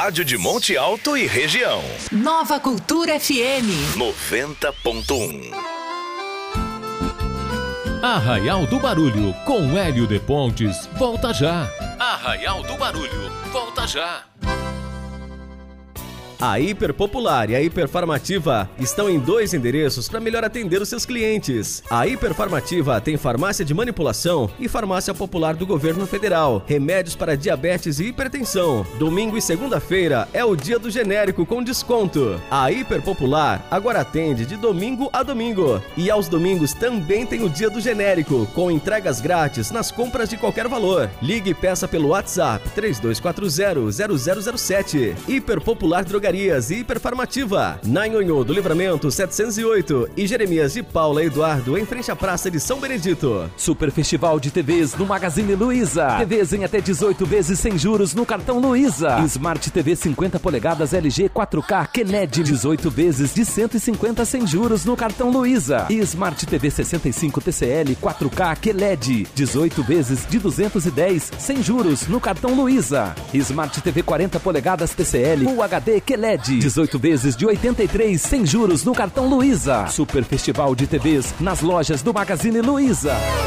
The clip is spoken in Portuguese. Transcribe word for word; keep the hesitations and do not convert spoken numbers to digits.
rádio de Monte Alto e região. Nova Cultura F M noventa ponto um. Arraial do Barulho, com Hélio de Pontes, volta já. Arraial do Barulho, volta já. A Hiper Popular e a Hiperfarmativa estão em dois endereços para melhor atender os seus clientes. A Hiperfarmativa tem farmácia de manipulação e farmácia popular do governo federal, remédios para diabetes e hipertensão. Domingo e segunda-feira é o dia do genérico com desconto. A Hiper Popular agora atende de domingo a domingo. E aos domingos também tem o dia do genérico, com entregas grátis nas compras de qualquer valor. Ligue e peça pelo WhatsApp três dois quatro zero, zero zero zero sete. Hiper Popular Drogarias e Hiperfarmativa, na Nhonhô do Livramento setecentos e oito e Jeremias de Paula Eduardo, em frente à Praça de São Benedito. Super Festival de T Vs no Magazine Luiza. T Vs em até dezoito vezes sem juros no cartão Luiza. Smart T V cinquenta polegadas L G quatro K Kennedy, dezoito vezes de cento e cinquenta sem juros no cartão Luiza. E Smart T V sessenta e cinco T C L quatro K Q L E D, dezoito vezes de duzentos e dez sem juros no cartão Luiza. Smart T V quarenta polegadas T C L Full H D Q L E D, dezoito vezes de oitenta e três sem juros no cartão Luiza. Super Festival de T Vs nas lojas do Magazine Luiza.